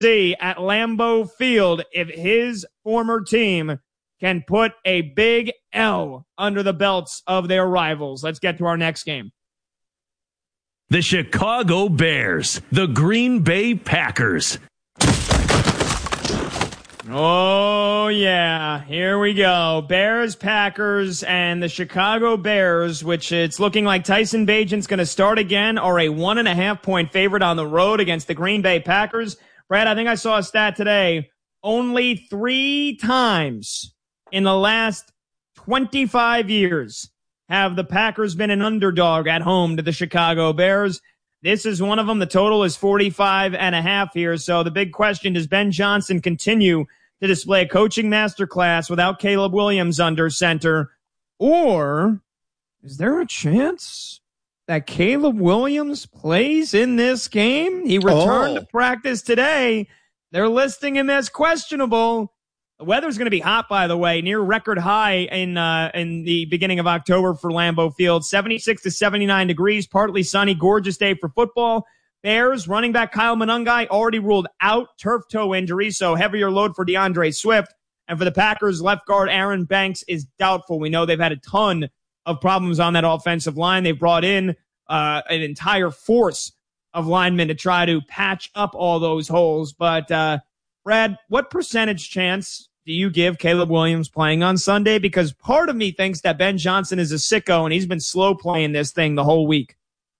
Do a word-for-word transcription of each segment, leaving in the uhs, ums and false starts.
see at Lambeau Field if his former team can put a big L under the belts of their rivals. Let's get to our next game. The Chicago Bears, the Green Bay Packers. Oh, yeah. Here we go. Bears, Packers, and the Chicago Bears, which it's looking like Tyson Bagent's going to start again, are a one and a half point favorite on the road against the Green Bay Packers. Brad, I think I saw a stat today. Only three times in the last twenty-five years have the Packers been an underdog at home to the Chicago Bears. This is one of them. The total is forty-five and a half here. So the big question, does Ben Johnson continue to display a coaching masterclass without Caleb Williams under center? Or is there a chance that Caleb Williams plays in this game? He returned oh. to practice today. They're listing him as questionable. The weather's going to be hot, by the way, near record high in uh, in the beginning of October for Lambeau Field. seventy-six to seventy-nine degrees, partly sunny, gorgeous day for football. Bears running back Kyle Monangai already ruled out, turf toe injury, so heavier load for DeAndre Swift. And for the Packers, left guard Aaron Banks is doubtful. We know they've had a ton of problems on that offensive line. They've brought in uh, an entire force of linemen to try to patch up all those holes. But, uh, Brad, what percentage chance do you give Caleb Williams playing on Sunday? Because part of me thinks that Ben Johnson is a sicko, and he's been slow playing this thing the whole week.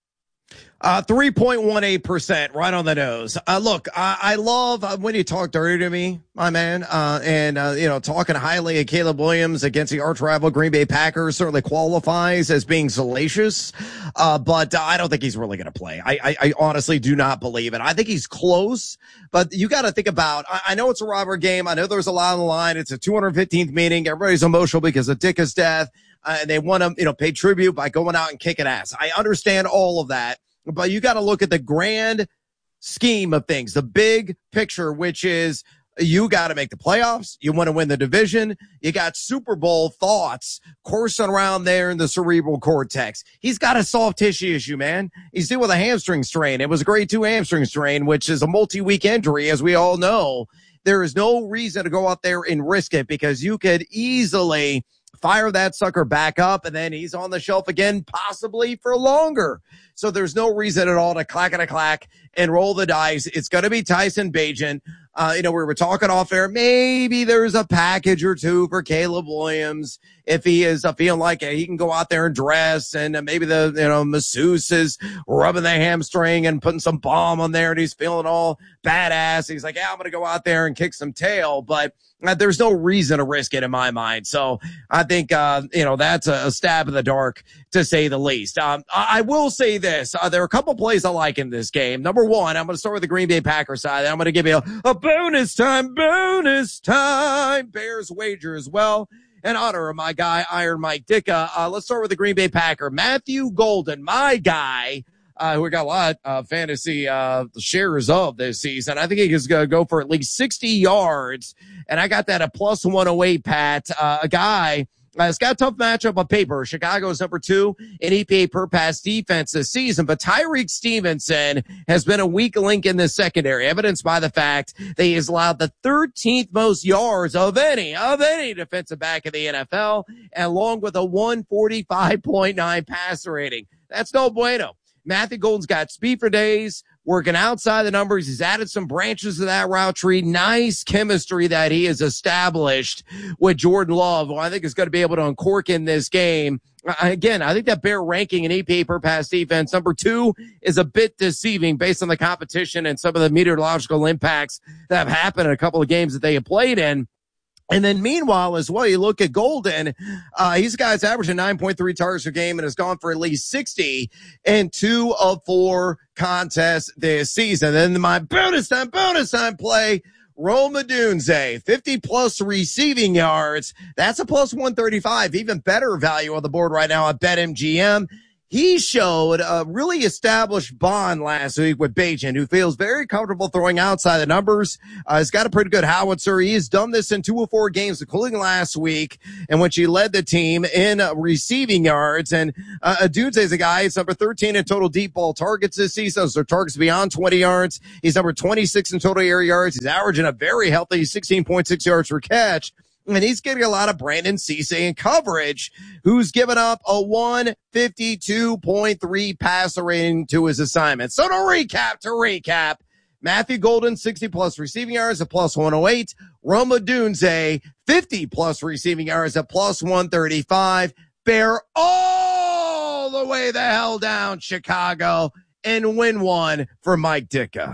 Uh, three point one eight percent, right on the nose. Uh, look, I, I love uh, when you talk dirty to me, my man, uh, and, uh, you know, talking highly of Caleb Williams against the arch rival Green Bay Packers certainly qualifies as being salacious. Uh, but uh, I don't think he's really going to play. I, I, I honestly do not believe it. I think he's close, but you got to think about, I, I know it's a rivalry game. I know there's a lot on the line. It's a two hundred fifteenth meeting. Everybody's emotional because of Dick's death. Uh, and they want to, you know, pay tribute by going out and kicking ass. I understand all of that. But you got to look at the grand scheme of things, the big picture, which is you got to make the playoffs. You want to win the division. You got Super Bowl thoughts coursing around there in the cerebral cortex. He's got a soft tissue issue, man. He's dealing with a hamstring strain. It was a grade two hamstring strain, which is a multi-week injury, as we all know. There is no reason to go out there and risk it because you could easily fire that sucker back up, and then he's on the shelf again, possibly for longer. So there's no reason at all to clack and a clack and roll the dice. It's going to be Tyson Bagent. Uh, you know, we were talking off air. Maybe there's a package or two for Caleb Williams if he is uh, feeling like uh, he can go out there and dress, and uh, maybe the, you know, masseuse is rubbing the hamstring and putting some balm on there, and he's feeling all badass. He's like, yeah, I'm going to go out there and kick some tail, but uh, there's no reason to risk it in my mind. So I think, uh, you know, that's a, a stab in the dark to say the least. Um, I, I will say this. Uh, there are a couple plays I like in this game. Number one, I'm going to start with the Green Bay Packers side. I'm going to give you a, a bonus time, bonus time, Bears wager as well. In honor of my guy, Iron Mike Ditka. Uh, let's start with the Green Bay Packer. Matthew Golden, my guy, uh, who we got a lot of fantasy uh, shares of this season. I think he is going to go for at least sixty yards. And I got that at plus one oh eight, Pat. Uh, a guy Uh, it's got a tough matchup on paper. Chicago's number two in E P A per pass defense this season, but Tyreek Stevenson has been a weak link in the secondary, evidenced by the fact that he has allowed the thirteenth most yards of any, of any defensive back in the N F L, along with a one forty-five point nine passer rating. That's no bueno. Matthew Golden's got speed for days, working outside the numbers. He's added some branches to that route tree. Nice chemistry that he has established with Jordan Love, who I think is going to be able to uncork in this game. Again, I think that Bear ranking in E P A per pass defense, number two, is a bit deceiving based on the competition and some of the meteorological impacts that have happened in a couple of games that they have played in. And then meanwhile as well, you look at Golden, uh, he's a guy's averaging nine point three targets per game and has gone for at least sixty in two of four contests this season. And then my bonus time, bonus time play, Rome Odunze, fifty plus receiving yards. That's a plus one thirty-five, even better value on the board right now at BetMGM. he showed a really established bond last week with Bagent, who feels very comfortable throwing outside the numbers. Uh, he's got a pretty good howitzer. He's done this in two of four games, including last week, in which he led the team in uh, receiving yards. And uh, Odunze is a guy. He's number thirteen in total deep ball targets this season. So targets beyond twenty yards. He's number twenty-six in total air yards. He's averaging a very healthy sixteen point six yards per catch. And he's getting a lot of Brandon Cisse in coverage, who's given up a one fifty-two point three passer rating to his assignment. So to recap, to recap, Matthew Golden, sixty plus receiving yards at plus one oh eight. Rome Odunze, fifty plus receiving yards at plus one thirty-five. Bear all the way the hell down Chicago and win one for Mike Ditka.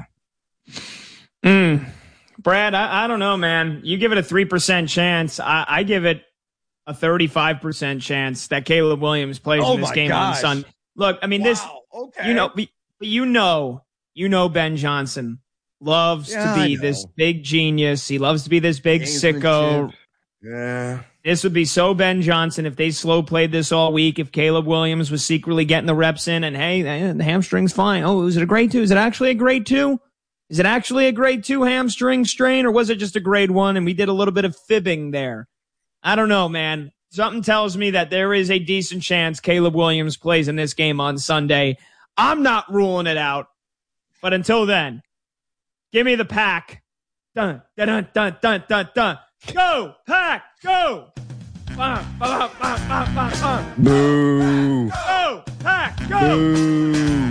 Hmm. Brad, I, I don't know, man. You give it a three percent chance. I, I give it a thirty-five percent chance that Caleb Williams plays oh in this game gosh. on Sunday. Look, I mean, wow. this, okay. you know, you know, you know, Ben Johnson loves yeah, to be this big genius. He loves to be this big sicko. Yeah. This would be so Ben Johnson if they slow played this all week, if Caleb Williams was secretly getting the reps in and, hey, the hamstring's fine. Oh, is it a grade two? Is it actually a grade two? Is it actually a grade two hamstring strain, or was it just a grade one and we did a little bit of fibbing there? I don't know, man. Something tells me that there is a decent chance Caleb Williams plays in this game on Sunday. I'm not ruling it out. But until then, give me the Pack. Dun, dun, dun, dun, dun, dun, dun. Go, Pack, go! Bah, bah, bah, bah, bah, bah. Boo. Go, Pack, go! Boo.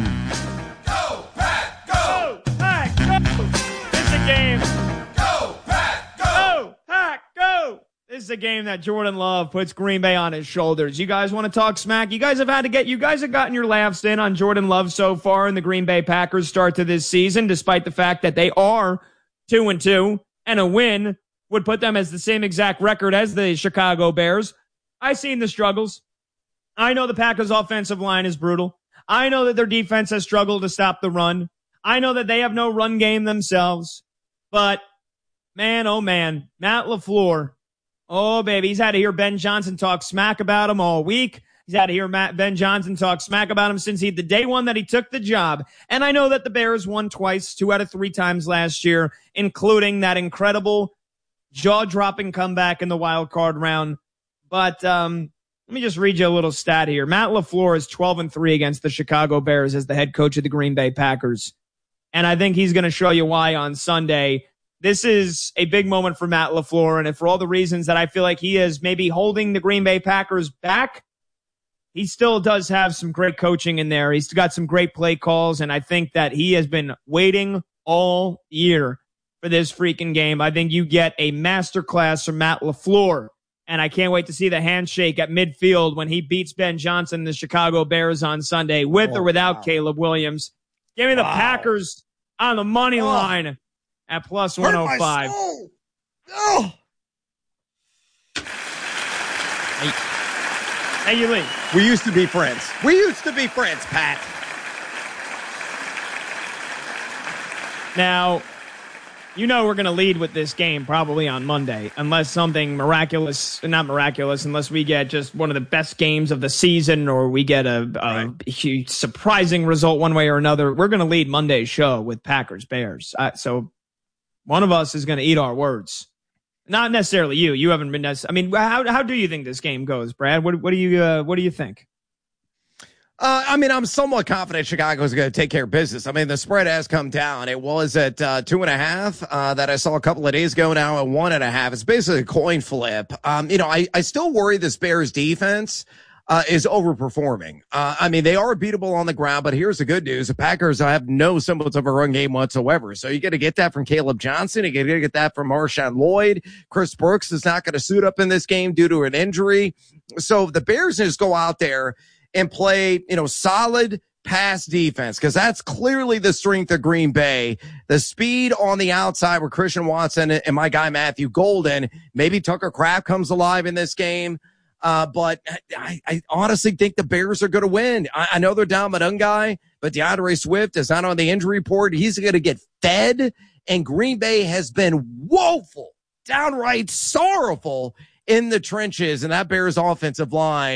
Go, Pack, go! Go, Pack, go! This is a game. Go, Pack, go! Go, Pack, go! This is a game that Jordan Love puts Green Bay on his shoulders. You guys want to talk smack? You guys have had to get, you guys have gotten your laughs in on Jordan Love so far in the Green Bay Packers start to this season, despite the fact that they are two and two, and a win would put them as the same exact record as the Chicago Bears. I've seen the struggles. I know the Packers' offensive line is brutal. I know that their defense has struggled to stop the run. I know that they have no run game themselves. But, man, oh, man, Matt LaFleur, oh, baby, he's had to hear Ben Johnson talk smack about him all week. He's had to hear Matt, Ben Johnson talk smack about him since he, the day one that he took the job. And I know that the Bears won twice, two out of three times last year, including that incredible jaw-dropping comeback in the wild card round. But um, let me just read you a little stat here. Matt LaFleur is twelve and three against the Chicago Bears as the head coach of the Green Bay Packers. And I think he's going to show you why on Sunday. This is a big moment for Matt LaFleur, and for all the reasons that I feel like he is maybe holding the Green Bay Packers back, he still does have some great coaching in there. He's got some great play calls, and I think that he has been waiting all year for this freaking game. I think you get a masterclass from Matt LaFleur, and I can't wait to see the handshake at midfield when he beats Ben Johnson, the Chicago Bears, on Sunday, with oh, or without wow. Caleb Williams. Give me the wow. Packers on the money oh. line at plus one oh five. Oh. Hey, hey, you leave. We used to be friends. We used to be friends, Pat. Now, you know we're going to lead with this game probably on Monday, unless something miraculous, not miraculous, unless we get just one of the best games of the season or we get a, a right. huge surprising result one way or another. We're going to lead Monday's show with Packers Bears. Uh, so one of us is going to eat our words. Not necessarily you. You haven't been necessarily. I mean, how how do you think this game goes, Brad? What what do you uh, what do you think? Uh, I mean, I'm somewhat confident Chicago's going to take care of business. I mean, the spread has come down. It was at uh, two and a half uh, that I saw a couple of days ago. Now at one and a half. It's basically a coin flip. Um, you know, I, I still worry this Bears defense uh, is overperforming. Uh, I mean, they are beatable on the ground, but here's the good news. The Packers have no semblance of a run game whatsoever. So you got to get that from Caleb Johnson. You got to get that from Marshawn Lloyd. Chris Brooks is not going to suit up in this game due to an injury. So the Bears just go out there and play, you know, solid pass defense, because that's clearly the strength of Green Bay. The speed on the outside with Christian Watson and my guy Matthew Golden. Maybe Tucker Kraft comes alive in this game. Uh, but I, I honestly think the Bears are going to win. I, I know they're down Madungai, but DeAndre Swift is not on the injury report. He's going to get fed, and Green Bay has been woeful, downright sorrowful in the trenches, and that Bears offensive line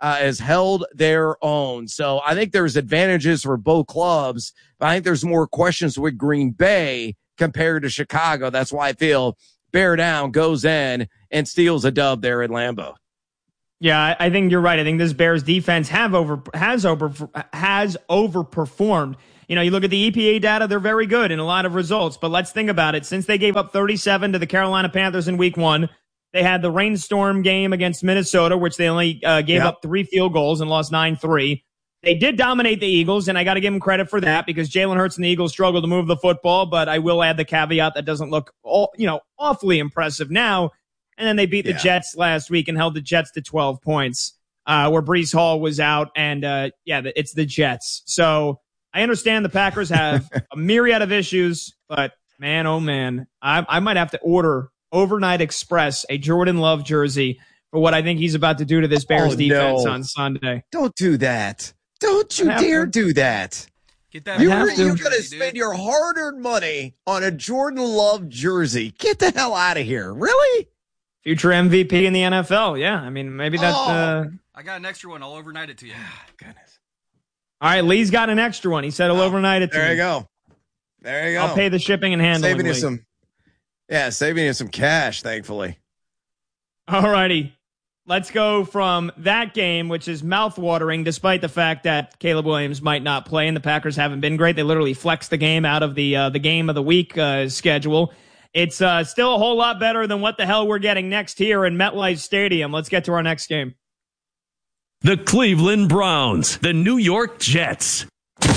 uh, has held their own. So I think there's advantages for both clubs, but I think there's more questions with Green Bay compared to Chicago. That's why I feel bear down goes in and steals a dub there at Lambeau. Yeah, I think you're right. I think this Bears defense have over has over has overperformed. You know, you look at the E P A data, they're very good in a lot of results. But let's think about it. Since they gave up thirty-seven to the Carolina Panthers in week one, they had the rainstorm game against Minnesota, which they only uh, gave yep. up three field goals and lost nine three. They did dominate the Eagles, and I got to give them credit for that because Jalen Hurts and the Eagles struggled to move the football. But I will add the caveat that doesn't look all, you know, awfully impressive now. And then they beat the yeah. Jets last week and held the Jets to twelve points, uh, where Breece Hall was out. And, uh, yeah, it's the Jets. So I understand the Packers have a myriad of issues, but man, oh man, I, I might have to order Overnight Express a Jordan Love jersey for what I think he's about to do to this Bears oh, defense no. on Sunday. Don't do that. Don't you dare to. do that. Get that you're you're going to spend dude. your hard-earned money on a Jordan Love jersey. Get the hell out of here. Really? Future M V P in the N F L. Yeah, I mean, maybe that's... Oh, uh... I got an extra one. I'll overnight it to you. Goodness. All right, Lee's got an extra one. He said he'll oh, overnight it to There me. you go. There you go. I'll pay the shipping and handling. Saving you Lee. some... Yeah, saving you some cash, thankfully. All righty. Let's go from that game, which is mouthwatering, despite the fact that Caleb Williams might not play and the Packers haven't been great. They literally flexed the game out of the uh, the game of the week uh, schedule. It's uh, still a whole lot better than what the hell we're getting next here in MetLife Stadium. Let's get to our next game. The Cleveland Browns, the New York Jets.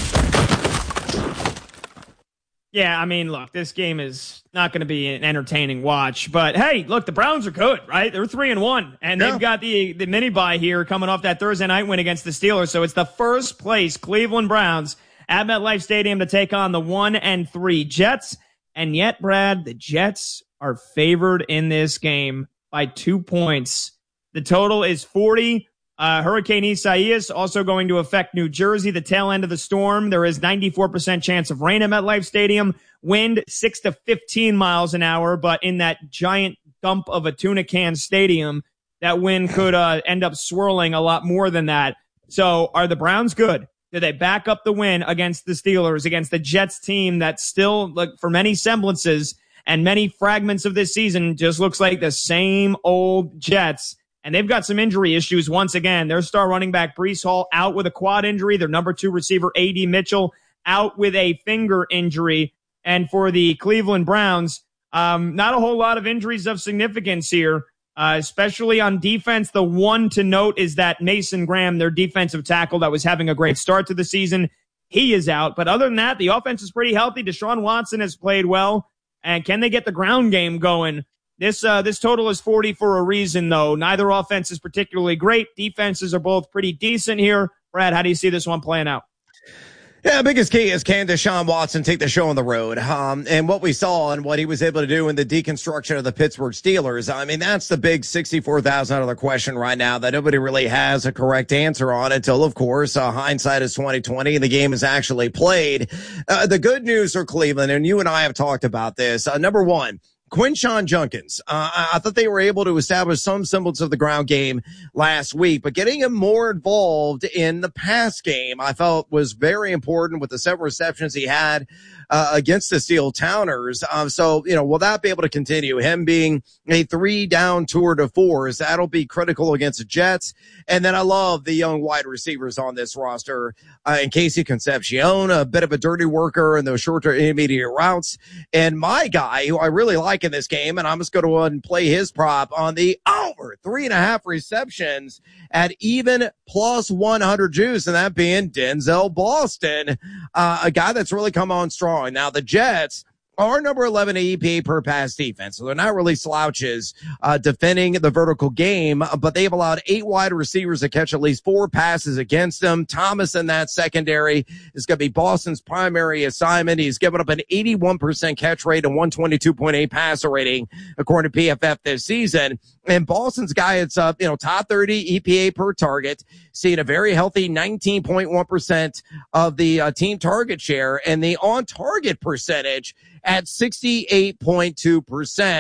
Yeah, I mean, look, this game is not going to be an entertaining watch, but hey, look, the Browns are good, right? They're three and one, and yeah. they've got the the mini bye here coming off that Thursday night win against the Steelers. So it's the first place Cleveland Browns at MetLife Stadium to take on the one and three Jets. And yet, Brad, the Jets are favored in this game by two points. The total is forty. Uh, Hurricane Isaias also going to affect New Jersey, the tail end of the storm. There is ninety-four percent chance of rain at MetLife Stadium. Wind six to fifteen miles an hour, but in that giant dump of a tuna can stadium, that wind could uh, end up swirling a lot more than that. So are the Browns good? Do they back up the win against the Steelers, against the Jets team that still, like, for many semblances and many fragments of this season, just looks like the same old Jets? And they've got some injury issues once again. Their star running back, Breece Hall, out with a quad injury. Their number two receiver, A D Mitchell, out with a finger injury. And for the Cleveland Browns, um, not a whole lot of injuries of significance here, uh, especially on defense. The one to note is that Mason Graham, their defensive tackle that was having a great start to the season, he is out. But other than that, the offense is pretty healthy. Deshaun Watson has played well. And can they get the ground game going? This uh, this total is forty for a reason, though. Neither offense is particularly great. Defenses are both pretty decent here. Brad, how do you see this one playing out? Yeah, biggest key is can Deshaun Watson take the show on the road? Um, and what we saw and what he was able to do in the deconstruction of the Pittsburgh Steelers, I mean, that's the big sixty-four thousand dollars question right now that nobody really has a correct answer on until, of course, uh, hindsight is twenty twenty and the game is actually played. Uh, the good news for Cleveland, and you and I have talked about this, uh, number one, Quinshon Judkins. Uh, I, I thought they were able to establish some semblance of the ground game last week, but getting him more involved in the pass game, I felt was very important with the seven receptions he had uh, against the Steel Towners. Um, so, you know, will that be able to continue? Him being a three down tour de force, that'll be critical against the Jets. And then I love the young wide receivers on this roster. Uh, and Casey Concepcion, a bit of a dirty worker in those shorter intermediate routes. And my guy, who I really like in this game, and I'm just going to go ahead and play his prop on the over three and a half receptions at even plus one hundred juice, and that being Denzel Boston, uh, a guy that's really come on strong. Now, the Jets are number eleven E P A per pass defense, so they're not really slouches uh, defending the vertical game, but they've allowed eight wide receivers to catch at least four passes against them. Thomas in that secondary is going to be Boston's primary assignment. He's given up an eighty-one percent catch rate and one twenty-two point eight passer rating, according to P F F this season. And Boston's guy, it's up, you know, top thirty E P A per target, seeing a very healthy nineteen point one percent of the uh, team target share, and the on-target percentage at sixty-eight point two percent.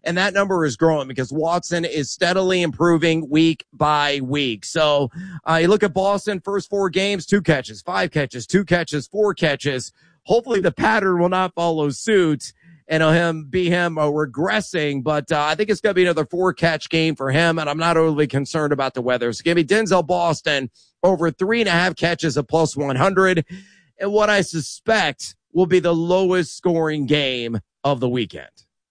And that number is growing because Watson is steadily improving week by week. So uh, you look at Boston, first four games, two catches, five catches, two catches, four catches. Hopefully the pattern will not follow suit and it'll him be him uh, regressing. But uh, I think it's going to be another four catch game for him. And I'm not overly concerned about the weather. So give me Denzel Boston over three and a half catches at plus one hundred. And what I suspect will be the lowest scoring game of the weekend.